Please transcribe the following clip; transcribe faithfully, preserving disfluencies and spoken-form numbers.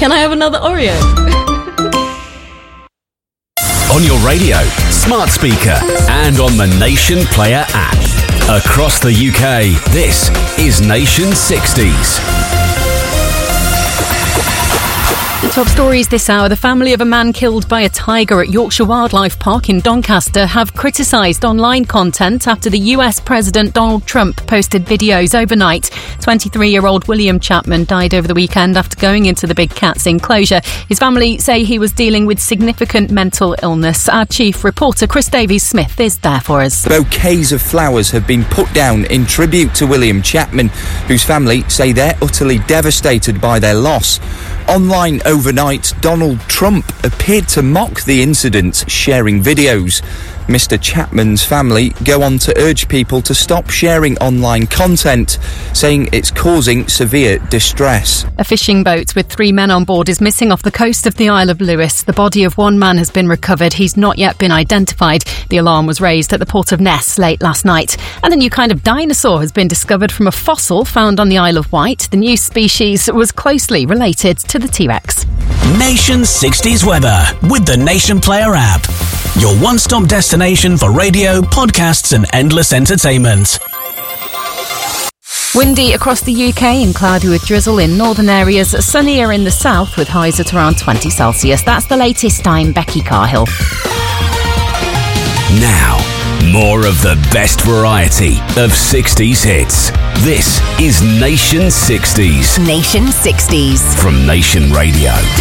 Can I have another Oreo? On your radio, smart speaker, and on the Nation Player app. Across the U K, this is Nation sixties. Top stories this hour. The family of a man killed by a tiger at Yorkshire Wildlife Park in Doncaster have criticised online content after the U S President Donald Trump posted videos overnight. twenty-three-year-old William Chapman died over the weekend after going into the big cat's enclosure. His family say he was dealing with significant mental illness. Our chief reporter, Chris Davies-Smith, is there for us. Bouquets of flowers have been put down in tribute to William Chapman, whose family say they're utterly devastated by their loss. Online overnight, Donald Trump appeared to mock the incident, sharing videos. Mister Chapman's family go on to urge people to stop sharing online content, saying it's causing severe distress. A fishing boat with three men on board is missing off the coast of the Isle of Lewis. The body of one man has been recovered. He's not yet been identified. The alarm was raised at the port of Ness late last night. And a new kind of dinosaur has been discovered from a fossil found on the Isle of Wight. The new species was closely related to the T-Rex. Nation sixties weather with the Nation Player app. Your one-stop destination for radio, podcasts and endless entertainment. Windy across the U K and cloudy with drizzle in northern areas. Sunnier in the south with highs at around twenty Celsius. That's the latest. I'm Becky Carhill. Now, more of the best variety of sixties hits. This is Nation sixties. Nation sixties. From Nation Radio.